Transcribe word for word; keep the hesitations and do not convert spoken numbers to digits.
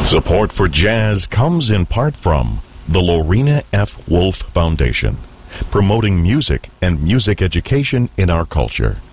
Support for jazz comes in part from the Lorena F. Wolf Foundation, promoting music and music education in our culture.